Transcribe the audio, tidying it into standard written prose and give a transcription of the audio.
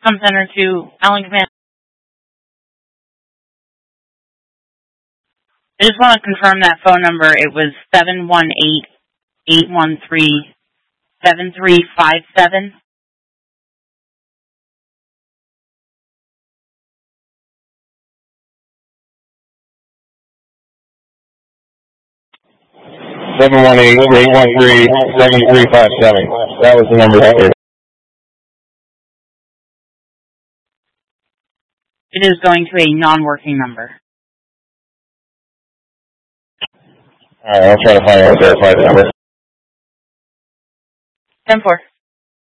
Com Center to Allen Command. I just want to confirm that phone number. It was 718-813-7357. That was the number right there. It is going to a non-working number. All right, I'll try to find out and verify the number. 10-4.